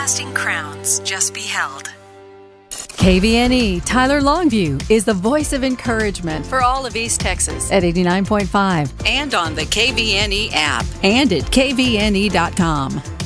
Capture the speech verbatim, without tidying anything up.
casting crowns just beheld. K V N E Tyler Longview is the voice of encouragement for all of East Texas at eighty-nine point five And on the K V N E app. and at K V N E dot com.